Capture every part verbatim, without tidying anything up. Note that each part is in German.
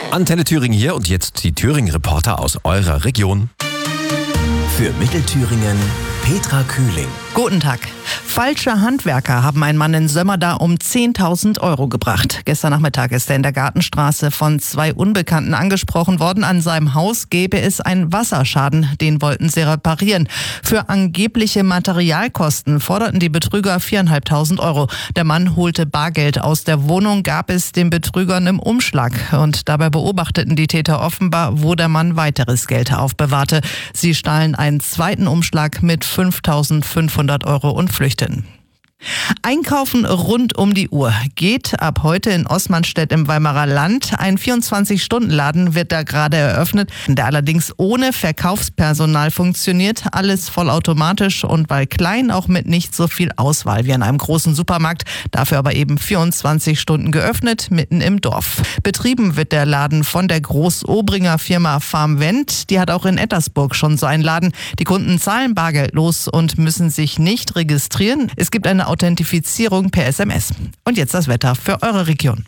Antenne Thüringen hier und jetzt die Thüringen-Reporter aus eurer Region. Für Mittelthüringen Petra Kühling. Guten Tag. Falsche Handwerker haben einen Mann in Sömmerda um zehntausend Euro gebracht. Gestern Nachmittag ist er in der Gartenstraße von zwei Unbekannten angesprochen worden. An seinem Haus gäbe es einen Wasserschaden, den wollten sie reparieren. Für angebliche Materialkosten forderten die Betrüger viertausendfünfhundert Euro. Der Mann holte Bargeld aus der Wohnung, gab es den Betrügern im Umschlag. Und dabei beobachteten die Täter offenbar, wo der Mann weiteres Geld aufbewahrte. Sie stahlen einen zweiten Umschlag mit fünftausendfünfhundert Euro und flüchteten. Einkaufen rund um die Uhr geht ab heute in Osmanstedt im Weimarer Land. Ein vierundzwanzig-Stunden-Laden wird da gerade eröffnet, der allerdings ohne Verkaufspersonal funktioniert. Alles vollautomatisch und weil klein auch mit nicht so viel Auswahl wie an einem großen Supermarkt. Dafür aber eben vierundzwanzig Stunden geöffnet, mitten im Dorf. Betrieben wird der Laden von der Groß-Obringer Firma Farmvent. Die hat auch in Ettersburg schon so einen Laden. Die Kunden zahlen bargeldlos und müssen sich nicht registrieren. Es gibt eine Authentifizierung per S M S. Und jetzt das Wetter für eure Region.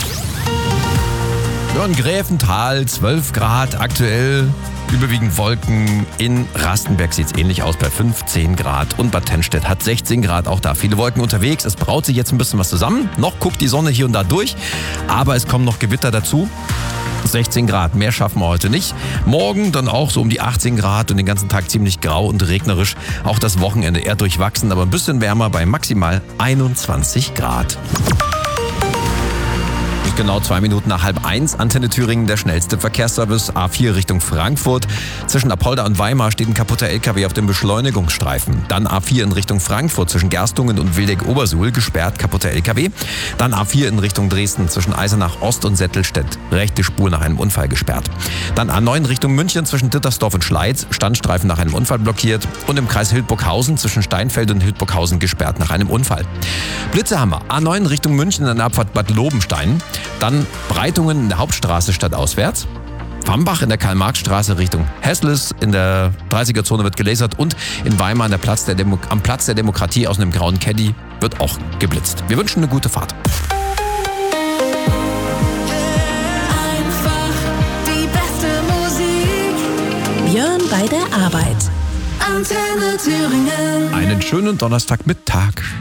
Ja, in Gräfental zwölf Grad aktuell, überwiegend Wolken. In Rastenberg sieht es ähnlich aus bei fünfzehn Grad und Bad Tennstedt hat sechzehn Grad, auch da viele Wolken unterwegs. Es braut sich jetzt ein bisschen was zusammen. Noch guckt die Sonne hier und da durch, aber es kommen noch Gewitter dazu. sechzehn Grad, mehr schaffen wir heute nicht. Morgen dann auch so um die achtzehn Grad und den ganzen Tag ziemlich grau und regnerisch. Auch das Wochenende eher durchwachsen, aber ein bisschen wärmer bei maximal einundzwanzig Grad. Genau zwei Minuten nach halb eins. Antenne Thüringen, der schnellste Verkehrsservice. A vier Richtung Frankfurt. Zwischen Apolda und Weimar steht ein kaputter L K W auf dem Beschleunigungsstreifen. Dann A vier in Richtung Frankfurt zwischen Gerstungen und Wildeck-Obersuhl gesperrt, kaputter L K W. Dann A vier in Richtung Dresden zwischen Eisenach Ost und Settelstedt. Rechte Spur nach einem Unfall gesperrt. Dann A neun Richtung München zwischen Dittersdorf und Schleiz. Standstreifen nach einem Unfall blockiert. Und im Kreis Hildburghausen zwischen Steinfeld und Hildburghausen gesperrt nach einem Unfall. Blitze haben wir. A neun Richtung München in der Abfahrt Bad Lobenstein. Dann Breitungen in der Hauptstraße stadtauswärts. Fambach in der Karl-Marx-Straße Richtung Hessles. In der dreißiger-Zone wird gelasert. Und in Weimar an der Platz der Demo- am Platz der Demokratie aus einem grauen Caddy wird auch geblitzt. Wir wünschen eine gute Fahrt. Einfach die beste Musik. Björn bei der Arbeit. Antenne Thüringen. Einen schönen Donnerstagmittag.